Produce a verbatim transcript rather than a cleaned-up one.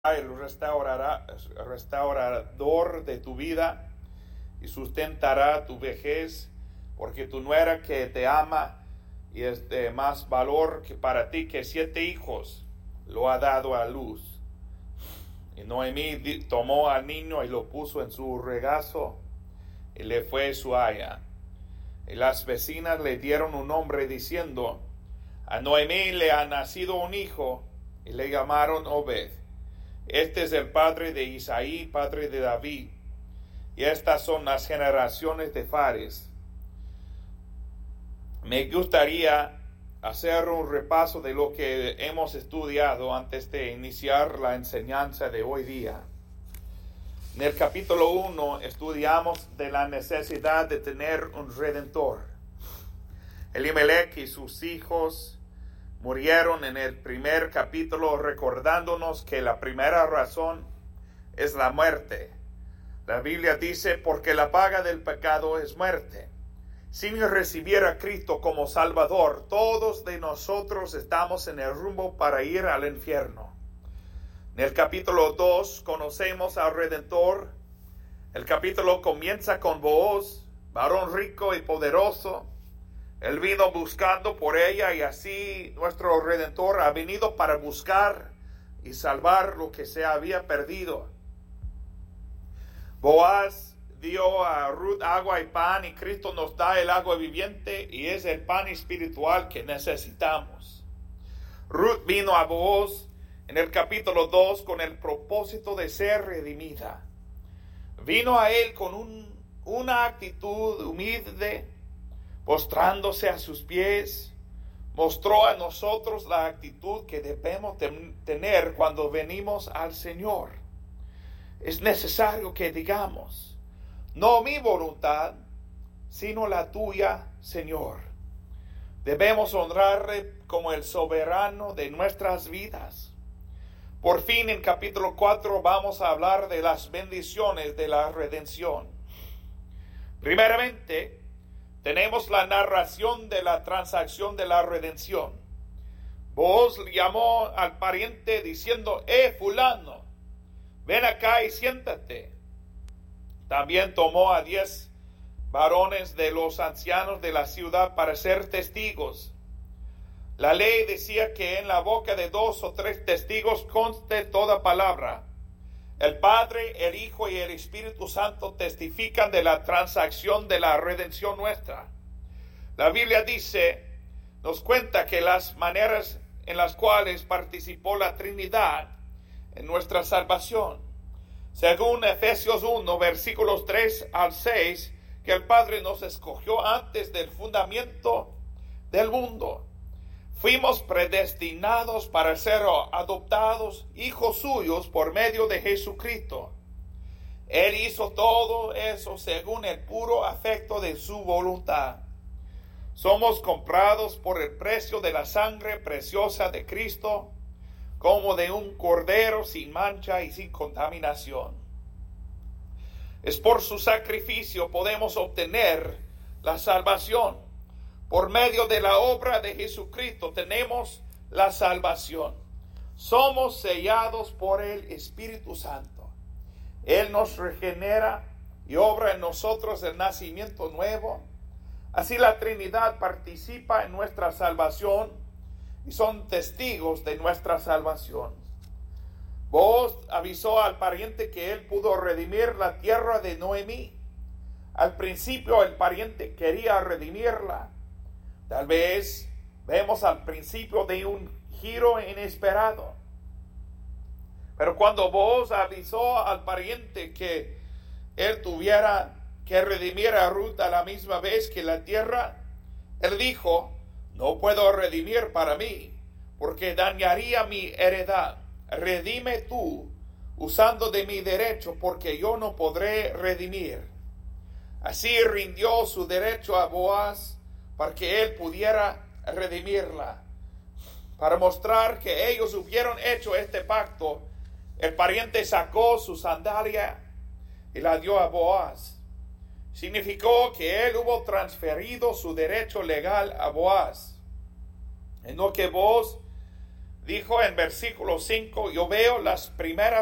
el restaurará, restaurador de tu vida y sustentará tu vejez, porque tu nuera que te ama y es de más valor que para ti que siete hijos lo ha dado a luz. Y Noemí tomó al niño y lo puso en su regazo y le fue su aya. Y las vecinas le dieron un nombre diciendo: a Noemí le ha nacido un hijo, y le llamaron Obed. Este es el padre de Isaí, padre de David. Y estas son las generaciones de Fares. Me gustaría hacer un repaso de lo que hemos estudiado antes de iniciar la enseñanza de hoy día. En el capítulo uno estudiamos de la necesidad de tener un redentor. Elimelech y sus hijos murieron en el primer capítulo, recordándonos que la primera razón es la muerte. La Biblia dice: porque la paga del pecado es muerte. Sin recibir a Cristo como Salvador, todos de nosotros estamos en el rumbo para ir al infierno. En el capítulo dos conocemos al Redentor. El capítulo comienza con Booz, varón rico y poderoso. Él vino buscando por ella, y así nuestro Redentor ha venido para buscar y salvar lo que se había perdido. Boaz dio a Ruth agua y pan, y Cristo nos da el agua viviente y es el pan espiritual que necesitamos. Ruth vino a Boaz en el capítulo dos con el propósito de ser redimida. Vino a él con un, una actitud humilde, postrándose a sus pies. Mostró a nosotros la actitud que debemos ten, tener cuando venimos al Señor. Es necesario que digamos: no mi voluntad, sino la tuya, Señor. Debemos honrarle como el soberano de nuestras vidas. Por fin, en capítulo cuatro vamos a hablar de las bendiciones de la redención. Primeramente, tenemos la narración de la transacción de la redención. Booz llamó al pariente diciendo: eh, fulano, ven acá y siéntate. También tomó a diez varones de los ancianos de la ciudad para ser testigos. La ley decía que en la boca de dos o tres testigos conste toda palabra. El Padre, el Hijo y el Espíritu Santo testifican de la transacción de la redención nuestra. La Biblia dice, nos cuenta que las maneras en las cuales participó la Trinidad en nuestra salvación. Según Efesios uno, versículos tres al seis, que el Padre nos escogió antes del fundamento del mundo. Fuimos predestinados para ser adoptados hijos suyos por medio de Jesucristo. Él hizo todo eso según el puro afecto de su voluntad. Somos comprados por el precio de la sangre preciosa de Cristo, como de un cordero sin mancha y sin contaminación. Es por su sacrificio podemos obtener la salvación. Por medio de la obra de Jesucristo tenemos la salvación. Somos sellados por el Espíritu Santo. Él nos regenera y obra en nosotros el nacimiento nuevo. Así la Trinidad participa en nuestra salvación y son testigos de nuestra salvación. Booz avisó al pariente que él pudo redimir la tierra de Noemí. Al principio el pariente quería redimirla. Tal vez vemos al principio de un giro inesperado. Pero cuando Booz avisó al pariente que él tuviera que redimir a Ruth a la misma vez que la tierra, él dijo: no puedo redimir para mí, porque dañaría mi heredad. Redime tú, usando de mi derecho, porque yo no podré redimir. Así rindió su derecho a Boaz, para que él pudiera redimirla. Para mostrar que ellos hubieron hecho este pacto, el pariente sacó su sandalia y la dio a Boaz. Significó que él hubo transferido su derecho legal a Boaz. En lo que Boaz dijo en versículo cinco, yo veo las primeras